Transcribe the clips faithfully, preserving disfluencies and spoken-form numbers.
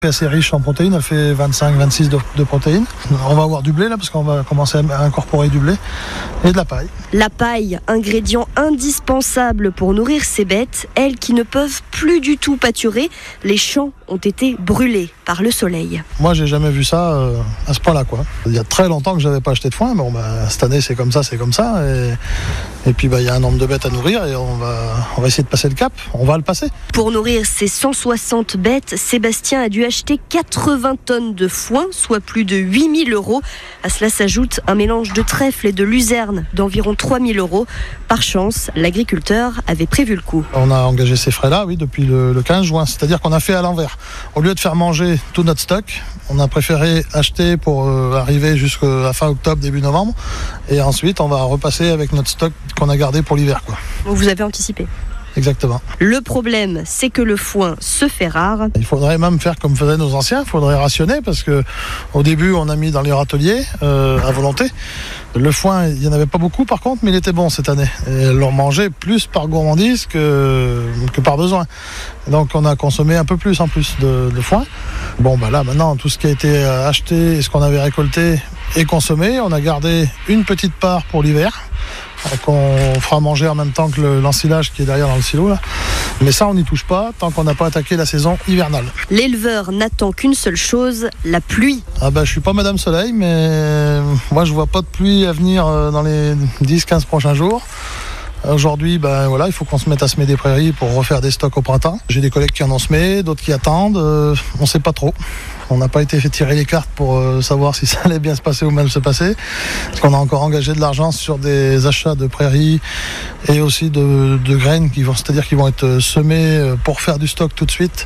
Assez riche en protéines, elle fait vingt-cinq vingt-six de, de protéines. On va avoir du blé là parce qu'on va commencer à incorporer du blé et de la paille. La paille, ingrédient indispensable pour nourrir ces bêtes, elles qui ne peuvent plus du tout pâturer. Les champs ont été brûlés par le soleil. Moi j'ai jamais vu ça euh, à ce point-là quoi. Il y a très longtemps que j'avais pas acheté de foin, bon bah, cette année c'est comme ça, c'est comme ça et, et puis bah il y a un nombre de bêtes à nourrir et on va, on va essayer de passer le cap, on va le passer. Pour nourrir ces cent soixante bêtes, Sébastien a dû acheter quatre-vingts tonnes de foin, soit plus de huit mille euros. À cela s'ajoute un mélange de trèfle et de luzerne d'environ trois mille euros. Par chance, l'agriculteur avait prévu le coup. On a engagé ces frais-là, oui, depuis le, le quinze juin. C'est-à-dire qu'on a fait à l'envers. Au lieu de faire manger tout notre stock, on a préféré acheter pour euh, arriver jusqu'à fin octobre, début novembre. Et ensuite, on va repasser avec notre stock qu'on a gardé pour l'hiver, quoi. Vous avez anticipé ? Exactement. Le problème, c'est que le foin se fait rare. Il faudrait même faire comme faisaient nos anciens, il faudrait rationner parce que au début on a mis dans les râteliers euh, à volonté. Le foin, il n'y en avait pas beaucoup par contre, mais il était bon cette année. Et l'on mangeait plus par gourmandise que, que par besoin. Donc on a consommé un peu plus en plus de, de foin. Bon bah là maintenant tout ce qui a été acheté et ce qu'on avait récolté est consommé. On a gardé une petite part pour l'hiver qu'on fera manger en même temps que le, l'ensilage qui est derrière dans le silo là. Mais ça on n'y touche pas tant qu'on n'a pas attaqué la saison hivernale. L'éleveur n'attend qu'une seule chose, la pluie. Ah bah je suis pas Madame Soleil, mais moi je vois pas de pluie à venir dans les dix quinze prochains jours. Aujourd'hui, ben voilà, il faut qu'on se mette à semer des prairies pour refaire des stocks au printemps. J'ai des collègues qui en ont semé, d'autres qui attendent. Euh, on ne sait pas trop. On n'a pas été fait tirer les cartes pour euh, savoir si ça allait bien se passer ou mal se passer. Parce qu'on a encore engagé de l'argent sur des achats de prairies et aussi de, de graines, qui vont, c'est-à-dire qui vont être semées pour faire du stock tout de suite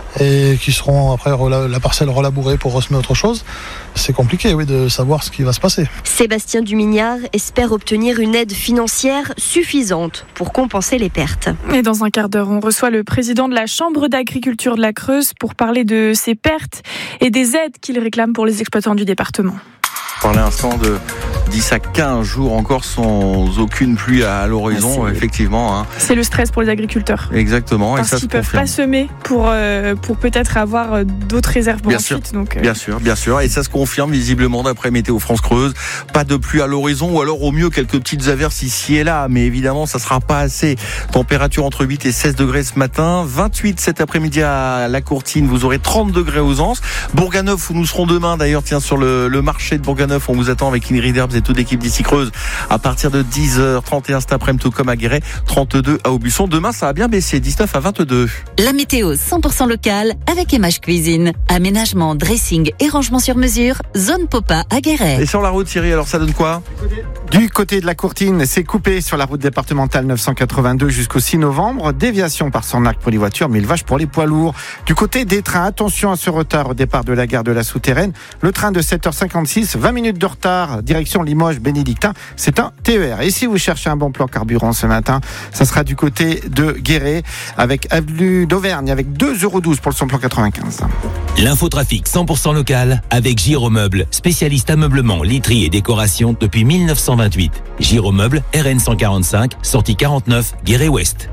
et qui seront après rela- la parcelle relabourée pour ressemer autre chose. C'est compliqué, oui, de savoir ce qui va se passer. Sébastien Dumignard espère obtenir une aide financière suffisante pour compenser les pertes. Et dans un quart d'heure, on reçoit le président de la Chambre d'agriculture de la Creuse pour parler de ces pertes et des aides qu'il réclame pour les exploitants du département. On parlait un instant de dix à quinze jours encore sans aucune pluie à l'horizon, c'est... effectivement. Hein. C'est le stress pour les agriculteurs. Exactement. Parce et ça qu'ils se ne peuvent confirme. pas semer pour, euh, pour peut-être avoir d'autres réserves pour bien ensuite. Sûr. Donc, euh... Bien sûr, bien sûr. Et ça se confirme visiblement d'après Météo France Creuse. Pas de pluie à l'horizon ou alors au mieux quelques petites averses ici et là. Mais évidemment, ça ne sera pas assez. Température entre huit et seize degrés ce matin. vingt-huit cet après-midi à La Courtine. Vous aurez trente degrés aux Anses. Bourganeuf où nous serons demain d'ailleurs. Tiens, sur le, le marché de Bourganeuf, on vous attend avec Ingrid Herbs et toute l'équipe d'ici Creuse à partir de dix heures trente et un cet après-midi, tout comme à Guéret, trente-deux à Aubusson. Demain, ça a bien baissé, dix-neuf à vingt-deux. La météo cent pour cent locale avec Emage Cuisine. Aménagement, dressing et rangement sur mesure. Zone Popa à Guéret. Et sur la route, Thierry, alors ça donne quoi ? Du côté de la Courtine, c'est coupé sur la route départementale neuf cent quatre-vingt-deux jusqu'au six novembre. Déviation par Sornac pour les voitures, mille vaches pour les poids lourds. Du côté des trains, attention à ce retard au départ de la gare de la Souterraine. Le train de sept heures cinquante-six, vingt minutes de retard, direction Limoges-Bénédictin. C'est un T E R. Et si vous cherchez un bon plan carburant ce matin, ça sera du côté de Guéret avec avenue d'Auvergne avec deux euros douze pour le samplon quatre-vingt-quinze. L'infotrafic cent pour cent local avec Giromeuble, spécialiste ameublement, literie et décoration depuis mille neuf cent vingt-huit. Giromeuble, R N cent quarante-cinq, sortie quarante-neuf, Guéret-Ouest.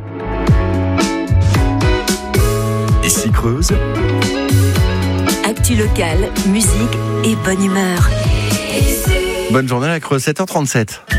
Ici Creuse. Actu locale, musique et bonne humeur. Bonne journée à la Creuse, sept heures trente-sept.